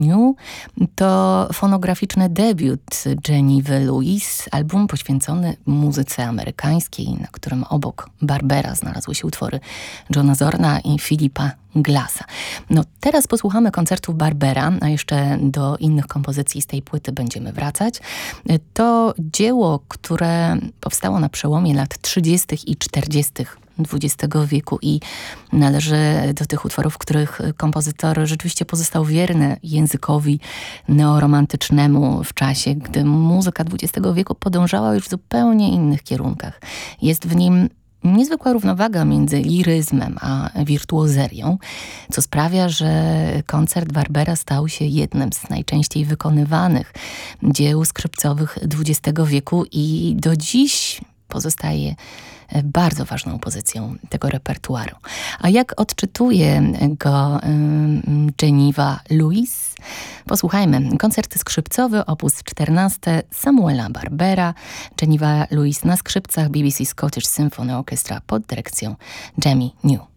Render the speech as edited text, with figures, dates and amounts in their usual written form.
New to fonograficzny debiut Genevy Lewis, album poświęcony muzyce amerykańskiej, na którym obok Barbera znalazły się utwory Johna Zorna i Philipa Glassa. No teraz posłuchamy koncertów Barbera, a jeszcze do innych kompozycji z tej płyty będziemy wracać. To dzieło, które powstało na przełomie lat 30. i 40. XX wieku i należy do tych utworów, w których kompozytor rzeczywiście pozostał wierny językowi neoromantycznemu w czasie, gdy muzyka XX wieku podążała już w zupełnie innych kierunkach. Jest w nim niezwykła równowaga między liryzmem a wirtuozerią, co sprawia, że koncert Barbera stał się jednym z najczęściej wykonywanych dzieł skrzypcowych XX wieku i do dziś pozostaje bardzo ważną pozycją tego repertuaru. A jak odczytuje go Geneva Lewis? Posłuchajmy. Koncert skrzypcowy op. 14 Samuela Barbera, Geneva Lewis na skrzypcach, BBC Scottish Symphony Orchestra pod dyrekcją Jamie New.